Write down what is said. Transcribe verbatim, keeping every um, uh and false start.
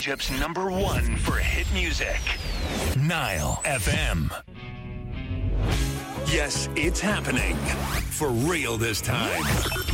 Egypt's number one for hit music. Nile F M. Yes, it's happening. For real this time.